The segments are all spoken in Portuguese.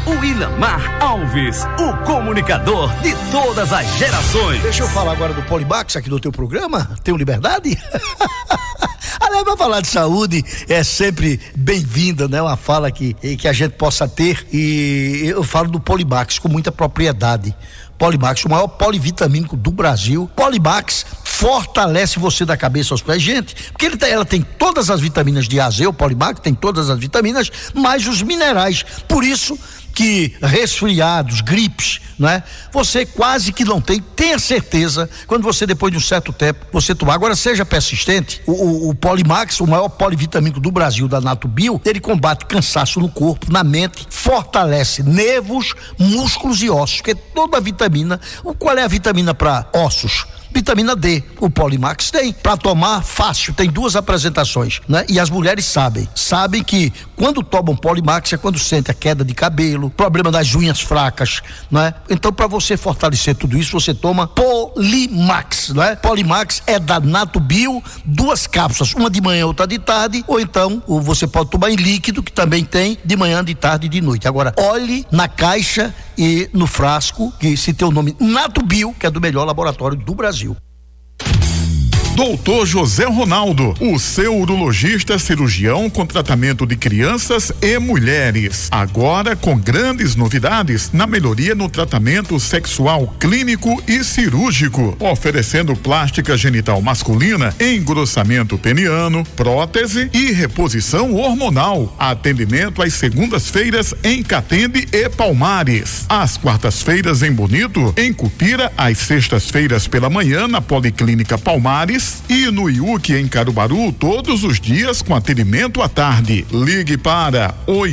o Ilamar Alves, o comunicador de todas as gerações. Deixa eu falar agora do Polimax aqui no teu programa. Tenho liberdade? Aliás, pra falar de saúde é sempre bem-vinda, né? Uma fala que a gente possa ter, e eu falo do Polimax com muita propriedade. Polimax, o maior polivitamínico do Brasil. Polimax fortalece você da cabeça aos pés, gente, porque ela tem todas as vitaminas de A a Z, o Polimax tem todas as vitaminas, mais os minerais. Por isso que resfriados, gripes, né? Você quase que não tem. Tenha certeza, quando você, depois de um certo tempo, você tomar. Agora, seja persistente. O Polimax, o maior polivitamínico do Brasil, da Natubio, ele combate cansaço no corpo, na mente, fortalece nervos, músculos e ossos, porque toda vitamina, qual é a vitamina para ossos? Vitamina D, o Polimax tem. Para tomar, fácil, tem 2 apresentações, né? E as mulheres sabem que quando tomam Polimax é quando sente a queda de cabelo, problema das unhas fracas, né? Então, para você fortalecer tudo isso, você toma Polimax, né? Polimax é da Natubio, 2 cápsulas, uma de manhã, outra de tarde, ou então você pode tomar em líquido, que também tem de manhã, de tarde e de noite. Agora, olhe na caixa e no frasco, que se tem o nome Natubio, que é do melhor laboratório do Brasil. Doutor José Ronaldo, o seu urologista cirurgião com tratamento de crianças e mulheres. Agora com grandes novidades na melhoria no tratamento sexual clínico e cirúrgico, oferecendo plástica genital masculina, engrossamento peniano, prótese e reposição hormonal. Atendimento às segundas-feiras em Catende e Palmares, às quartas-feiras em Bonito, em Cupira, às sextas-feiras pela manhã na Policlínica Palmares e no IUC em Caruaru todos os dias com atendimento à tarde. Ligue para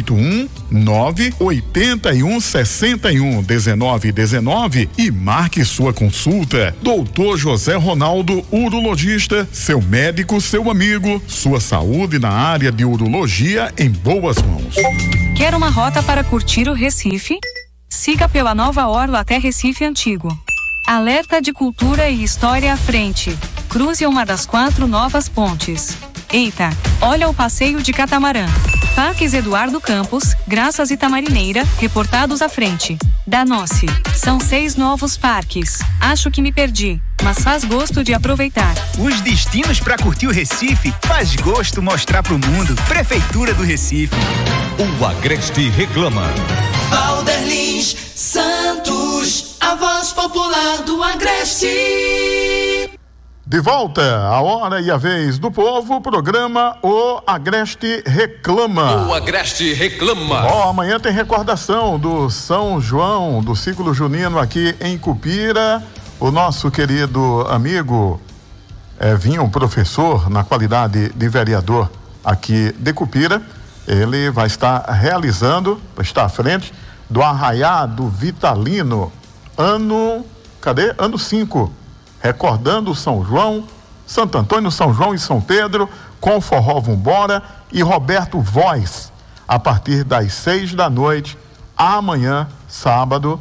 819-8161-1919 e marque sua consulta. Doutor José Ronaldo, urologista, seu médico, seu amigo, sua saúde na área de urologia em boas mãos. Quer uma rota para curtir o Recife? Siga pela Nova Orla até Recife Antigo. Alerta de cultura e história à frente. Cruze uma das 4 novas pontes. Eita, olha o passeio de catamarã. Parques Eduardo Campos, Graças e Tamarineira, reportados à frente. Danossi, são 6 novos parques. Acho que me perdi, mas faz gosto de aproveitar. Os destinos para curtir o Recife, faz gosto mostrar pro mundo. Prefeitura do Recife. O Agreste reclama. Valderlins Santos, a voz popular do Agreste. De volta, a hora e a vez do povo, programa O Agreste Reclama. O Agreste Reclama. Amanhã tem recordação do São João, do ciclo junino aqui em Cupira. O nosso querido amigo Vinho, professor, na qualidade de vereador aqui de Cupira, ele vai estar realizando, vai estar à frente do Arraiado Vitalino, ano 5, recordando o São João, Santo Antônio, São João e São Pedro, com Forró Vambora e Roberto Voz, a partir das 6 da noite, amanhã sábado,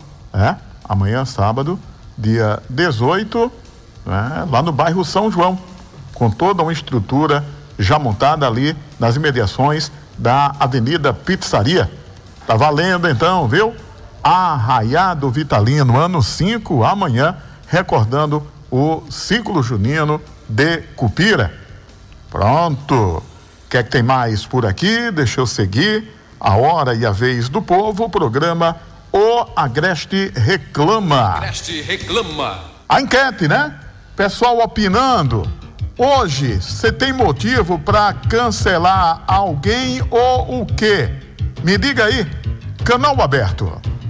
dia 18, lá no bairro São João, com toda uma estrutura já montada ali nas imediações da Avenida Pizzaria. Tá valendo então, viu? Arraiado Vitalino, ano 5, amanhã, recordando o ciclo junino de Cupira. Pronto. O que é que tem mais por aqui? Deixa eu seguir. A hora e a vez do povo, o programa O Agreste Reclama. Agreste Reclama. A enquete, né? Pessoal opinando. Hoje, você tem motivo para cancelar alguém ou o quê? Me diga aí. Canal aberto.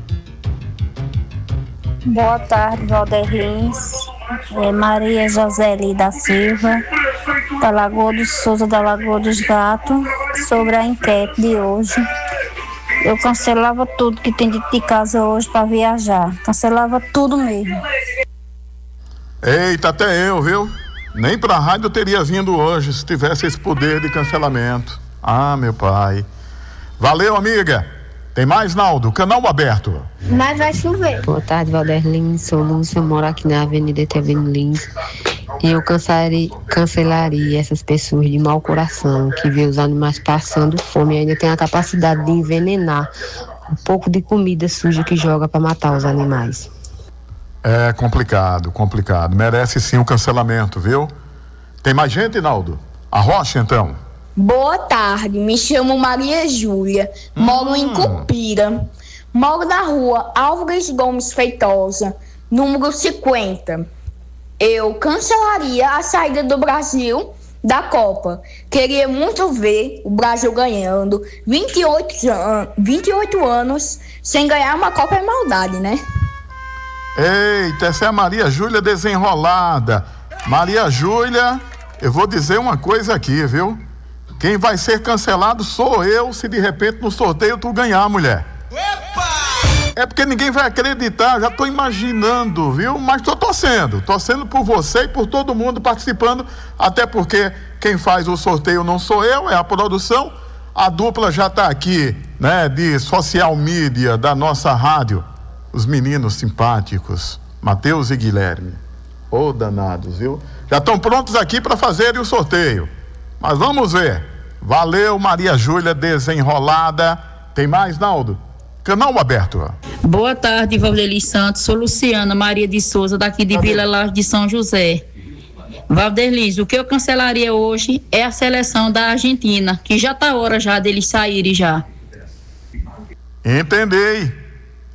Boa tarde, Valderlins. Maria Joseli da Silva, da Lagoa dos Souza, da Lagoa dos Gatos, sobre a enquete de hoje. Eu cancelava tudo que tem de casa hoje para viajar. Cancelava tudo mesmo. Eita, até eu, viu? Nem pra rádio eu teria vindo hoje se tivesse esse poder de cancelamento. Ah, meu pai. Valeu, amiga. Tem mais, Naldo? Canal aberto. Mas vai chover. Boa tarde, Valderlins. Sou Lúcia, moro aqui na Avenida Etevino Lins. E eu cancelaria essas pessoas de mau coração que vê os animais passando fome e ainda tem a capacidade de envenenar um pouco de comida suja que joga para matar os animais. É complicado. Merece sim um cancelamento, viu? Tem mais gente, Naldo? A Rocha, então. Boa tarde, me chamo Maria Júlia, moro em Cupira. Moro na rua Álvares Gomes Feitosa, número 50. Eu cancelaria a saída do Brasil da Copa. Queria muito ver o Brasil ganhando. 28 anos sem ganhar uma Copa é maldade, né? Eita, essa é a Maria Júlia desenrolada. Maria Júlia, eu vou dizer uma coisa aqui, viu? Quem vai ser cancelado sou eu, se de repente no sorteio tu ganhar, mulher. É porque ninguém vai acreditar, já tô imaginando, viu? Mas tô torcendo por você e por todo mundo participando, até porque quem faz o sorteio não sou eu, é a produção. A dupla já tá aqui, né, de social media da nossa rádio. Os meninos simpáticos, Matheus e Guilherme. Ô, danados, viu? Já estão prontos aqui para fazerem o sorteio. Mas vamos ver. Valeu, Maria Júlia desenrolada. Tem mais, Naldo? Canal aberto. Boa tarde, Valdelis Santos. Sou Luciana Maria de Souza, daqui de Vila Laje de São José. Valdelis, o que eu cancelaria hoje é a seleção da Argentina, que já tá hora já deles saírem já. Entendi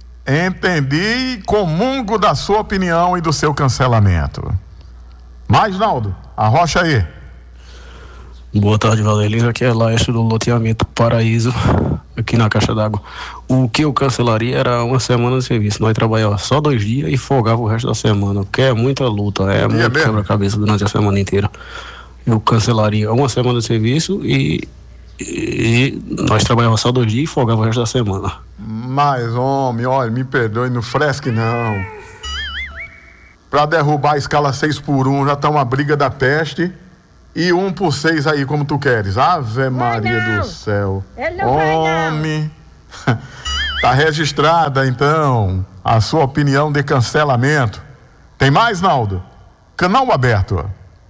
e comungo da sua opinião e do seu cancelamento. Mais, Naldo, arrocha aí. Boa tarde, Valdelis. Aqui é Laércio do loteamento Paraíso, aqui na Caixa d'Água. O que eu cancelaria era uma semana de serviço. Nós trabalhávamos só 2 dias e folgava o resto da semana, porque é muita luta, é muito quebra-cabeça durante a semana inteira. Eu cancelaria uma semana de serviço e nós trabalhávamos só 2 dias e folgava o resto da semana. Mas, homem, olha, me perdoe, não fresque não. Pra derrubar a escala 6x1 já tá uma briga da peste. E 1x6 aí, como tu queres. Ave Maria do céu. Homem. Tá registrada, então, a sua opinião de cancelamento. Tem mais, Naldo? Canal aberto.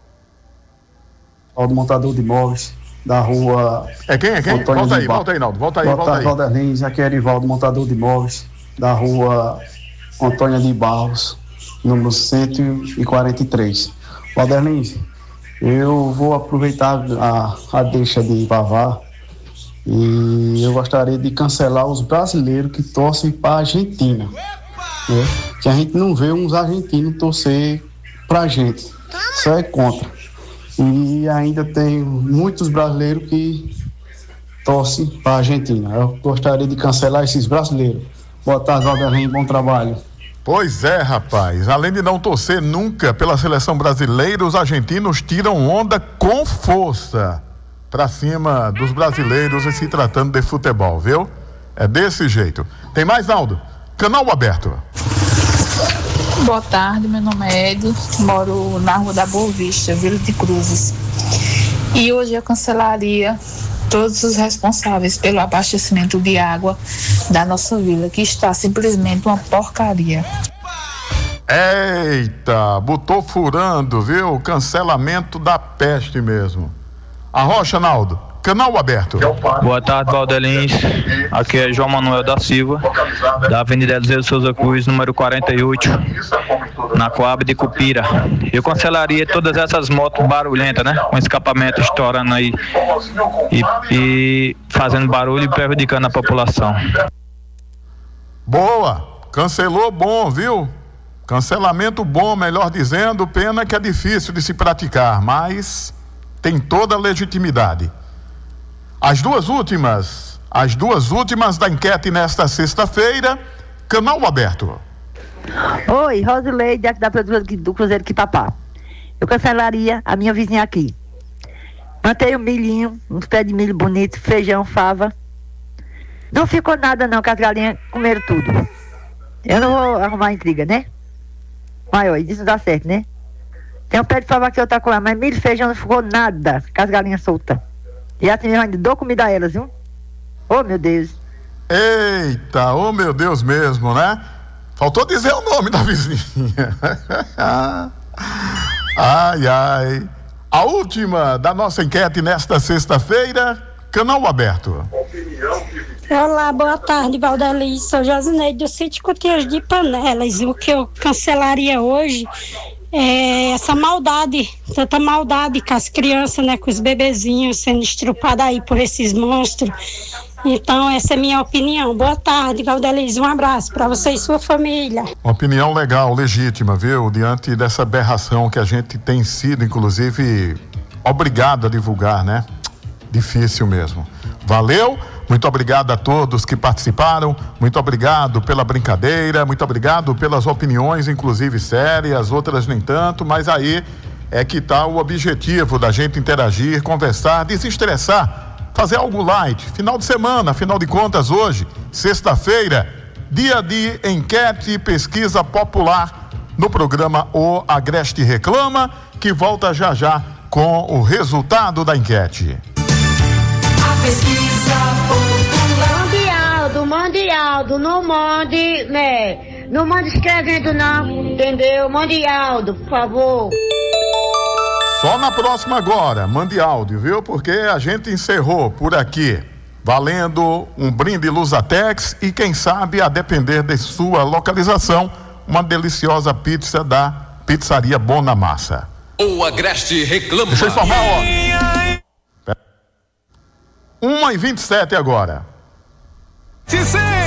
O montador de imóveis da rua... É quem? Volta aí, Naldo. Volta aí. Valderlins, aqui é Erivaldo, montador de imóveis da rua Antônia de Barros, número 143. Valderlins, eu vou aproveitar a deixa de Vavá e eu gostaria de cancelar os brasileiros que torcem para a Argentina, né? Que a gente não vê uns argentinos torcer para a gente, isso é contra. E ainda tem muitos brasileiros que torcem para a Argentina. Eu gostaria de cancelar esses brasileiros. Boa tarde, Valderlins, bom trabalho. Pois é, rapaz, além de não torcer nunca pela seleção brasileira, os argentinos tiram onda com força pra cima dos brasileiros e se tratando de futebol, viu? É desse jeito. Tem mais, Naldo? Canal aberto. Boa tarde, meu nome é Ed, moro na Rua da Boa Vista, Vila de Cruzes. E hoje eu cancelaria todos os responsáveis pelo abastecimento de água da nossa vila, que está simplesmente uma porcaria. Eita, botou furando, viu? Cancelamento da peste mesmo. Arrocha, Naldo. Canal aberto. Boa tarde, Valdelins. Aqui é João Manuel da Silva, da Avenida Eliseu Souza Cruz, número 48, na Coab de Cupira. Eu cancelaria todas essas motos barulhentas, né? Com escapamento estourando aí e fazendo barulho e prejudicando a população. Boa! Cancelou bom, viu? Cancelamento bom, melhor dizendo. Pena que é difícil de se praticar, mas tem toda a legitimidade. As duas últimas da enquete nesta sexta-feira, canal aberto. Oi, Rosileide, aqui da produtora do Cruzeiro Quipapá. Eu cancelaria a minha vizinha aqui. Plantei um milhinho, uns pés de milho bonito, feijão, fava. Não ficou nada não, que as galinhas comeram tudo. Eu não vou arrumar intriga, né? Mas, ó, isso não dá certo, né? Tem um pé de fava que eu tá com ela, mas milho e feijão não ficou nada, com as galinhas soltas. E assim eu ainda dou comida a elas, viu? Oh, meu Deus. Eita, oh, meu Deus mesmo, né? Faltou dizer o nome da vizinha. Ai, ai. A última da nossa enquete nesta sexta-feira, canal aberto. Olá, boa tarde, Valdelis. Sou Josineide do Sítio Cotias de Panelas. O que eu cancelaria hoje é essa maldade, tanta maldade com as crianças, né, com os bebezinhos sendo estrupados aí por esses monstros. Então, essa é a minha opinião. Boa tarde, Valdelis. Um abraço para você e sua família. Uma opinião legal, legítima, viu? Diante dessa aberração que a gente tem sido, inclusive, obrigado a divulgar, né? Difícil mesmo. Valeu, muito obrigado a todos que participaram, muito obrigado pela brincadeira, muito obrigado pelas opiniões, inclusive sérias, outras nem tanto, mas aí é que está o objetivo da gente interagir, conversar, desestressar, fazer algo light. Final de semana, afinal de contas, hoje, sexta-feira, dia de enquete e pesquisa popular no programa O Agreste Reclama, que volta já já com o resultado da enquete. Pesquisa popular. Mande, não mande, né? Não mande escrevendo não, entendeu? Mande áudio, por favor. Só na próxima agora, mande áudio, viu? Porque a gente encerrou por aqui, valendo um brinde Luzatex e quem sabe, a depender de sua localização, uma deliciosa pizza da Pizzaria Bona Massa. O Agreste Reclama. Deixa eu informar, ó. 1h27 agora.